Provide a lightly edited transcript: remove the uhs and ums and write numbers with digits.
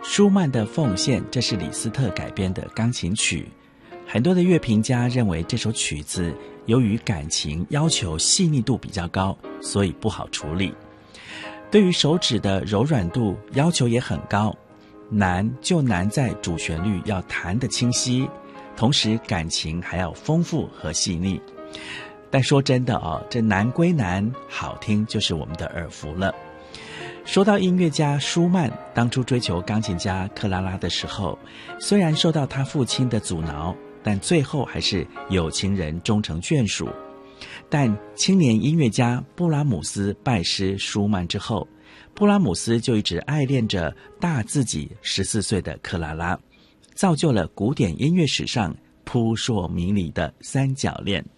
舒曼的《奉献》，这是李斯特改编的钢琴曲。很多的乐评家认为这首曲子由于感情要求细腻度比较高，所以不好处理。对于手指的柔软度要求也很高，难就难在主旋律要弹得清晰，同时感情还要丰富和细腻。但说真的这难归难，好听就是我们的耳福了。说到音乐家舒曼，当初追求钢琴家克拉拉的时候，虽然受到他父亲的阻挠，但最后还是有情人终成眷属。但青年音乐家布拉姆斯拜师舒曼之后，布拉姆斯就一直爱恋着大自己14岁的克拉拉，造就了古典音乐史上扑朔迷离的三角恋。